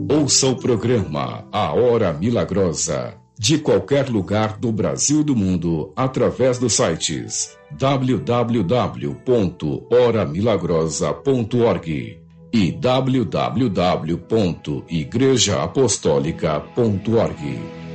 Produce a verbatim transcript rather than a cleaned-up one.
Ouça o programa A Hora Milagrosa, de qualquer lugar do Brasil e do mundo, através dos sites w w w ponto hora milagrosa ponto org e w w w ponto igreja apostólica ponto org.